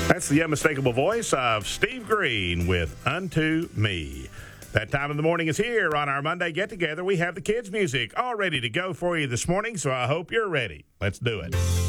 That's the unmistakable voice of Steve Green with Unto Me. That time of the morning is here. On our Monday get-together, we have the kids' music all ready to go for you this morning, so I hope you're ready. Let's do it.